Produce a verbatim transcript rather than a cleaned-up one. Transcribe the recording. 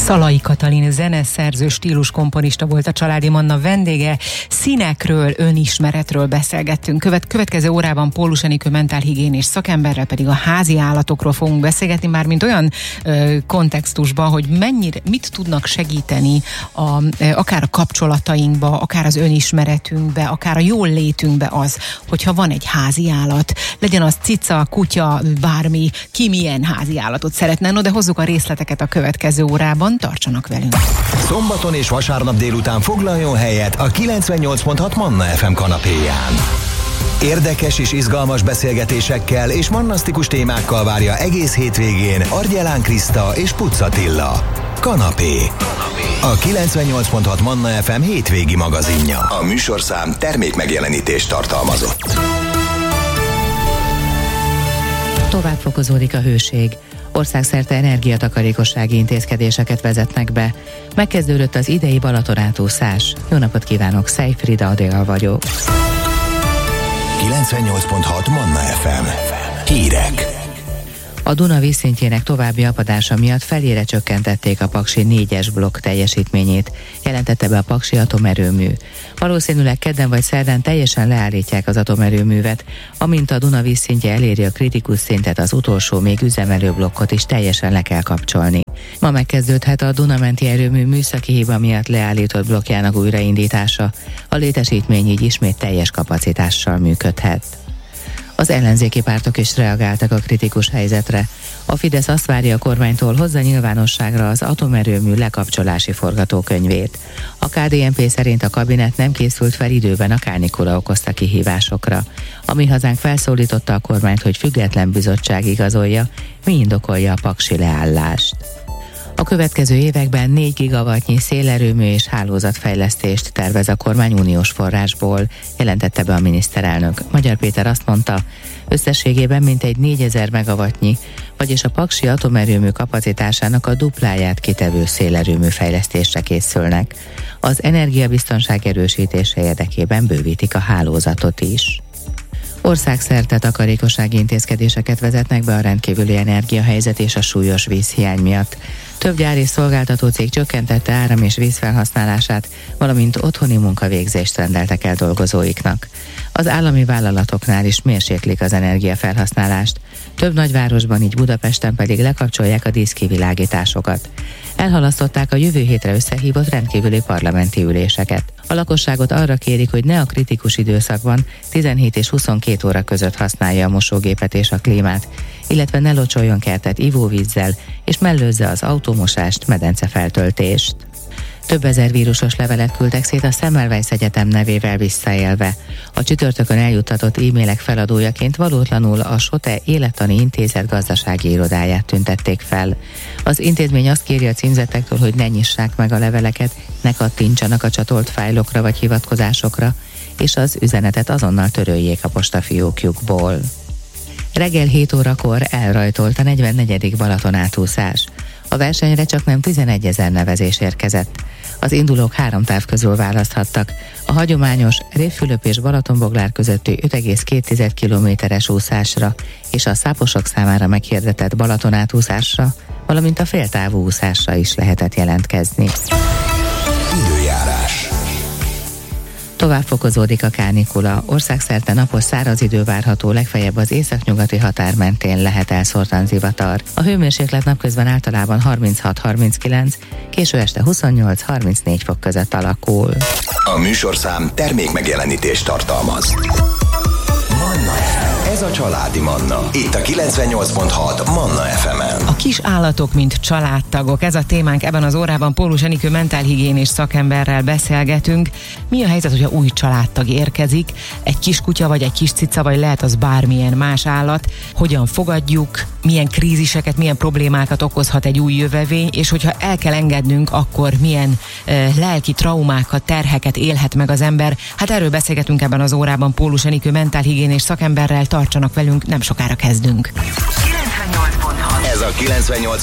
Szalai Katalin zeneszerző, stíluskomponista volt a Családi Manna vendége. Színekről, önismeretről beszélgettünk. Követ, következő órában Pólus Enikő mentálhigiénés szakemberrel pedig a házi állatokról fogunk beszélgetni, már mint olyan ö, kontextusban, hogy mennyire, mit tudnak segíteni a, ö, akár a kapcsolatainkba, akár az önismeretünkbe, akár a jól létünkbe az, hogyha van egy házi állat. Legyen az cica, kutya, bármi, ki milyen házi állatot szeretne, no, de hozzuk a részleteket a következő órában. Tartsanak velünk! Szombaton és vasárnap délután foglaljon helyet a kilencvennyolc pont hat Manna ef em kanapéján. Érdekes és izgalmas beszélgetésekkel és mannasztikus témákkal várja egész hétvégén Argyelán Kriszta és Pucz Attila. Kanapé. A kilencvennyolc pont hat Manna ef em hétvégi magazinja. A műsorszám termékmegjelenítést tartalmazott. Tovább fokozódik a hőség. Országszerte energiatakarékossági intézkedéseket vezetnek be. Megkezdődött az idei Balatonátúszás. Jó napot kívánok, Szejfrida Adél vagyok. kilencvennyolc pont hat Manna ef em. Hírek. A Duna vízszintjének további apadása miatt felére csökkentették a Paksi négyes blokk teljesítményét, jelentette be a Paksi atomerőmű. Valószínűleg kedden vagy szerdán teljesen leállítják az atomerőművet, amint a Duna vízszintje eléri a kritikus szintet, az utolsó még üzemelő blokkot is teljesen le kell kapcsolni. Ma megkezdődhet a Dunamenti erőmű műszaki hiba miatt leállított blokkjának újraindítása. A létesítmény így ismét teljes kapacitással működhet. Az ellenzéki pártok is reagáltak a kritikus helyzetre. A Fidesz azt várja a kormánytól, hozza nyilvánosságra az atomerőmű lekapcsolási forgatókönyvét. A ká dé en pé szerint a kabinet nem készült fel időben a kánikula okozta kihívásokra. A Mi Hazánk felszólította a kormányt, hogy független bizottság igazolja, mi indokolja a paksi leállást. A következő években négy gigawattnyi szélerőmű és hálózatfejlesztést tervez a kormány uniós forrásból, jelentette be a miniszterelnök. Magyar Péter azt mondta, összességében mintegy négyezer megawattnyi, vagyis a paksi atomerőmű kapacitásának a dupláját kitevő szélerőmű fejlesztésre készülnek. Az energiabiztonság erősítése érdekében bővítik a hálózatot is. Országszerte takarékossági intézkedéseket vezetnek be a rendkívüli energiahelyzet és a súlyos vízhiány miatt. Több gyár és szolgáltató cég csökkentette áram- és vízfelhasználását, valamint otthoni munkavégzést rendeltek el dolgozóiknak. Az állami vállalatoknál is mérséklik az energiafelhasználást. Több nagyvárosban, így Budapesten pedig lekapcsolják a díszkivilágításokat. Elhalasztották a jövő hétre összehívott rendkívüli parlamenti üléseket. A lakosságot arra kérik, hogy ne a kritikus időszakban tizenhét és huszonkét óra között használja a mosógépet és a klímát, illetve ne locsoljon kertet ivóvízzel, és mellőzze az autómosást, medencefeltöltést. Több ezer vírusos levelet küldtek szét a Semmelweis Egyetem nevével visszaélve. A csütörtökön eljuttatott e-mailek feladójaként valótlanul a SOTE Élettani Intézet gazdasági irodáját tüntették fel. Az intézmény azt kéri a címzettektől, hogy ne nyissák meg a leveleket, ne kattintsanak a csatolt fájlokra vagy hivatkozásokra, és az üzenetet azonnal töröljék a postafiókjukból. Reggel hét órakor elrajtolt a negyvennegyedik Balatonátúszás. A versenyre csak nem tizenegyezer nevezés érkezett. Az indulók három táv közül választhattak. A hagyományos Révfülöp és Balatonboglár közötti öt egész két kilométeres úszásra és a száposok számára meghirdetett Balatonátúszásra, valamint a féltávú úszásra is lehetett jelentkezni. Időjárás. Tovább fokozódik a kánikula. Országszerte napos száraz idő várható, legfeljebb az északnyugati határ mentén lehet elszórtan zivatar. A hőmérséklet napközben általában harminchat-harminckilenc, késő este huszonnyolc-harmincnégy fok között alakul. A műsorszám termékmegjelenítést tartalmaz. Manna ef em. Ez a Családi Manna. Itt a kilencvennyolc pont hat Manna ef emen. A kis állatok, mint családtagok, ez a témánk ebben az órában. Pólus Enikő mentálhigiénés szakemberrel beszélgetünk. Mi a helyzet, hogyha új családtag érkezik? Egy kis kutya, vagy egy kis cica, vagy lehet az bármilyen más állat. Hogyan fogadjuk? Milyen kríziseket, milyen problémákat okozhat egy új jövevény? És hogyha el kell engednünk, akkor milyen e, lelki traumákat, terheket élhet meg az ember? Hát erről beszélgetünk ebben az órában Pólus Enikő mentálhigiénés szakemberrel. Tartsanak velünk, nem sokára kezdünk. Ez a kilencvennyolc